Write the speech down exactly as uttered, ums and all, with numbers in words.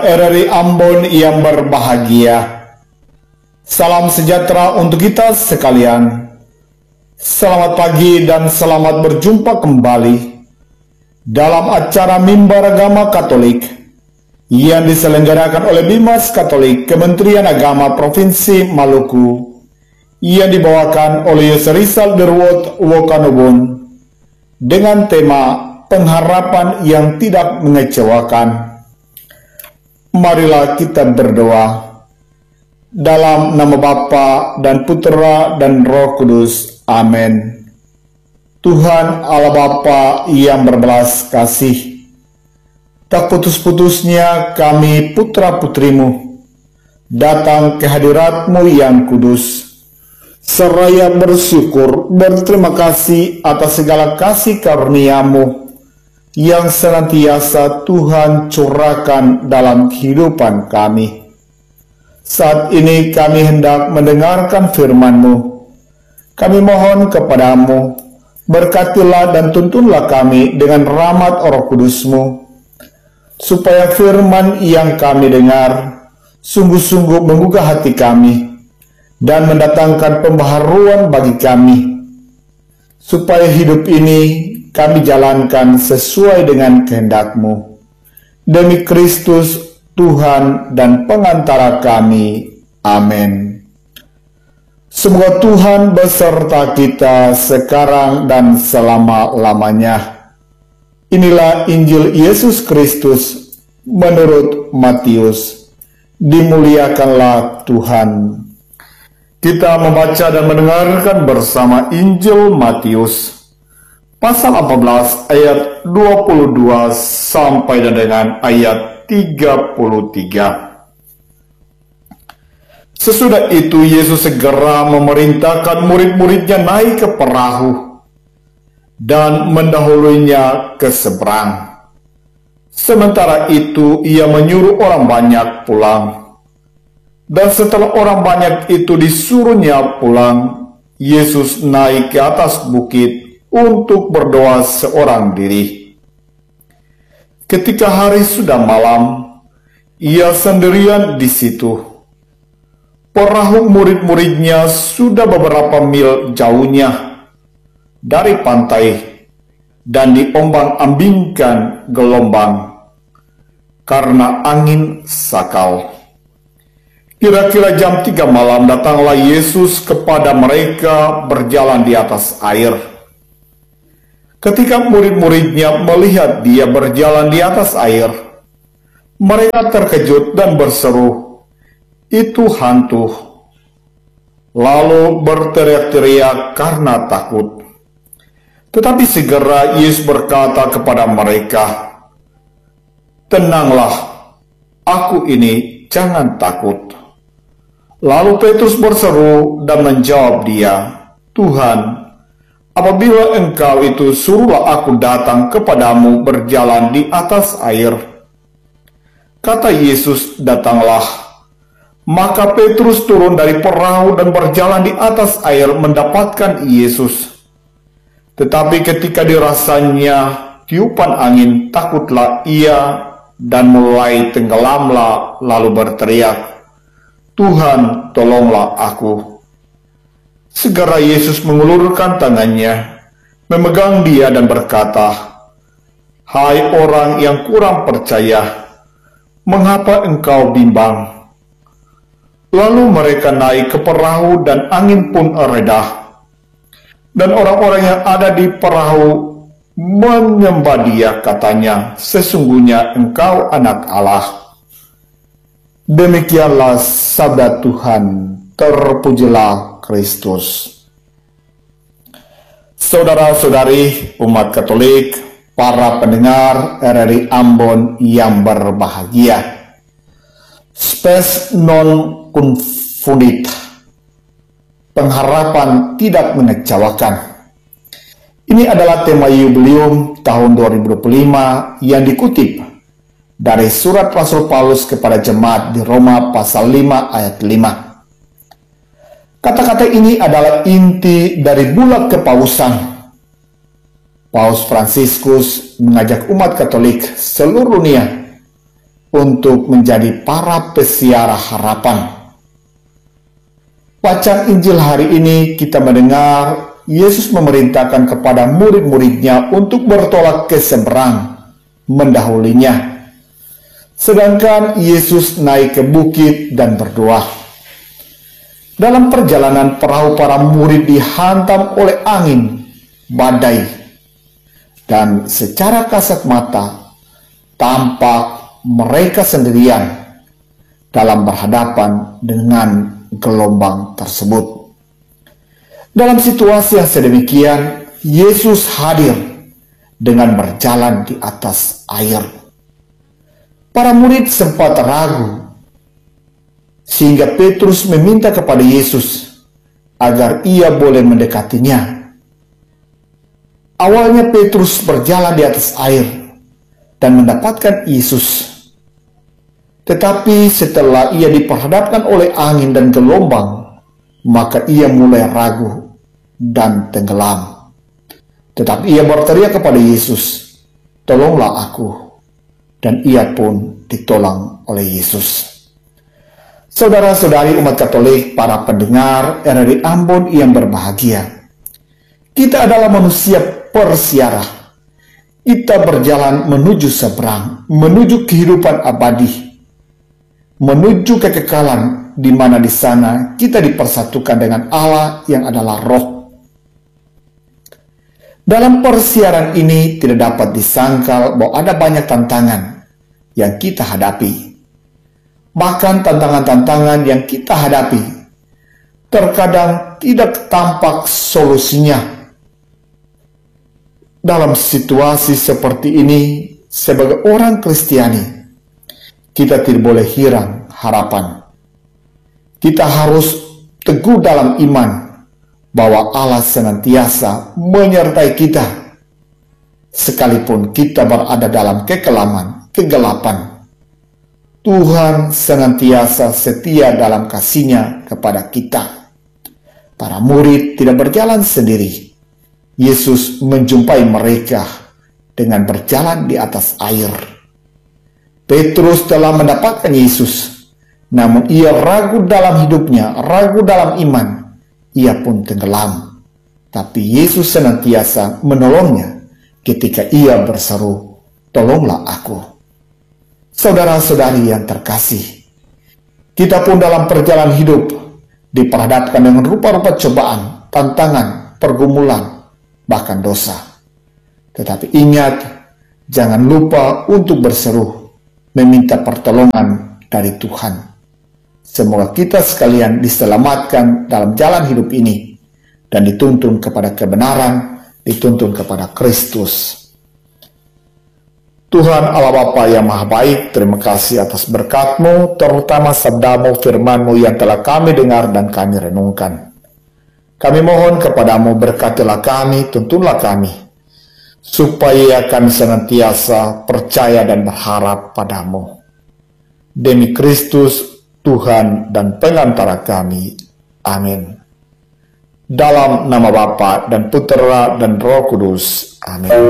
R R I Ambon yang berbahagia. Salam sejahtera untuk kita sekalian. Selamat pagi dan selamat berjumpa kembali dalam acara Mimbar Agama Katolik yang diselenggarakan oleh Bimas Katolik Kementerian Agama Provinsi Maluku yang dibawakan oleh Yose Rizal Derwot Wokanobon dengan tema pengharapan yang tidak mengecewakan. Marilah kita berdoa. Dalam nama Bapa dan Putera dan Roh Kudus. Amin. Tuhan Allah Bapa yang berbelas kasih, tak putus-putusnya kami putra-putrimu datang ke hadirat-Mu yang kudus, seraya bersyukur berterima kasih atas segala kasih karunia-Mu yang senantiasa Tuhan curahkan dalam kehidupan kami. Saat ini kami hendak mendengarkan firman-Mu. Kami mohon kepada-Mu, berkatilah dan tuntunlah kami dengan rahmat Roh Kudus-Mu, supaya firman yang kami dengar sungguh-sungguh menggugah hati kami dan mendatangkan pembaharuan bagi kami, supaya hidup ini kami jalankan sesuai dengan kehendak-Mu. Demi Kristus, Tuhan dan pengantara kami. Amin. Semoga Tuhan beserta kita sekarang dan selama-lamanya. Inilah Injil Yesus Kristus menurut Matius. Dimuliakanlah Tuhan. Kita membaca dan mendengarkan bersama Injil Matius pasal empat belas ayat dua puluh dua sampai dengan ayat tiga puluh tiga. Sesudah itu Yesus segera memerintahkan murid-muridnya naik ke perahu dan mendahuluinya ke seberang. Sementara itu ia menyuruh orang banyak pulang. Dan setelah orang banyak itu disuruhnya pulang, Yesus naik ke atas bukit untuk berdoa seorang diri. Ketika hari sudah malam, ia sendirian di situ. Perahu murid-muridnya sudah beberapa mil jauhnya dari pantai dan diombang-ambingkan gelombang karena angin sakal. Kira-kira jam tiga malam datanglah Yesus kepada mereka berjalan di atas air. Ketika murid-muridnya melihat dia berjalan di atas air, mereka terkejut dan berseru, "Itu hantu." Lalu berteriak-teriak karena takut. Tetapi segera Yesus berkata kepada mereka, "Tenanglah, aku ini, jangan takut." Lalu Petrus berseru dan menjawab dia, "Tuhan, apabila Engkau itu, suruhlah aku datang kepadamu berjalan di atas air." Kata Yesus, "Datanglah." Maka Petrus turun dari perahu dan berjalan di atas air mendapatkan Yesus. Tetapi ketika dirasanya tiupan angin, takutlah ia dan mulai tenggelamlah, lalu berteriak, "Tuhan, tolonglah aku." Segera Yesus mengulurkan tangannya, memegang dia dan berkata, "Hai orang yang kurang percaya, mengapa engkau bimbang?" Lalu mereka naik ke perahu dan angin pun reda. Dan orang-orang yang ada di perahu menyembah dia, katanya, "Sesungguhnya engkau anak Allah." Demikianlah sabda Tuhan. Terpujilah Kristus. Saudara-saudari umat Katolik, para pendengar R R I Ambon yang berbahagia. Spes non confundit. Pengharapan tidak mengecewakan. Ini adalah tema Yubileum tahun dua ribu dua puluh lima yang dikutip dari surat Rasul Paulus kepada jemaat di Roma pasal lima ayat lima. Kata-kata ini adalah inti dari bulat kepausan. Paus Fransiskus mengajak umat Katolik seluruh dunia untuk menjadi para pesiara harapan. Bacaan Injil hari ini kita mendengar Yesus memerintahkan kepada murid-muridnya untuk bertolak ke seberang, mendahulinya. Sedangkan Yesus naik ke bukit dan berdoa. Dalam perjalanan perahu para murid dihantam oleh angin, badai, dan secara kasat mata tampak mereka sendirian dalam berhadapan dengan gelombang tersebut. Dalam situasi yang sedemikian, Yesus hadir dengan berjalan di atas air. Para murid sempat ragu, sehingga Petrus meminta kepada Yesus agar ia boleh mendekatinya. Awalnya Petrus berjalan di atas air dan mendapatkan Yesus. Tetapi setelah ia diperhadapkan oleh angin dan gelombang, maka ia mulai ragu dan tenggelam. Tetapi ia berteriak kepada Yesus, "Tolonglah aku." Dan ia pun ditolong oleh Yesus. Saudara-saudari umat Katolik, para pendengar R R I Ambon yang berbahagia, kita adalah manusia persiara. Kita berjalan menuju seberang, menuju kehidupan abadi, menuju kekekalan, di mana di sana kita dipersatukan dengan Allah yang adalah Roh. Dalam persiaran ini tidak dapat disangkal bahwa ada banyak tantangan yang kita hadapi. Bahkan tantangan-tantangan yang kita hadapi terkadang tidak tampak solusinya. Dalam situasi seperti ini, sebagai orang Kristiani, kita tidak boleh hilang harapan. Kita harus teguh dalam iman bahwa Allah senantiasa menyertai kita. Sekalipun kita berada dalam kekelaman, kegelapan, Tuhan senantiasa setia dalam kasih-Nya kepada kita. Para murid tidak berjalan sendiri. Yesus menjumpai mereka dengan berjalan di atas air. Petrus telah mendapatkan Yesus, namun ia ragu dalam hidupnya, ragu dalam iman. Ia pun tenggelam. Tapi Yesus senantiasa menolongnya ketika ia berseru, "Tolonglah aku." Saudara-saudari yang terkasih, kita pun dalam perjalanan hidup diperhadapkan dengan rupa-rupa cobaan, tantangan, pergumulan, bahkan dosa. Tetapi ingat, jangan lupa untuk berseru, meminta pertolongan dari Tuhan. Semoga kita sekalian diselamatkan dalam jalan hidup ini dan dituntun kepada kebenaran, dituntun kepada Kristus. Tuhan Allah Bapa yang Maha Baik, terima kasih atas berkat-Mu, terutama sabda-Mu, firman-Mu yang telah kami dengar dan kami renungkan. Kami mohon kepada-Mu, berkatilah kami, tuntunlah kami, supaya kami senantiasa percaya dan berharap pada-Mu. Demi Kristus, Tuhan dan pengantara kami. Amin. Dalam nama Bapa dan Putera dan Roh Kudus. Amin.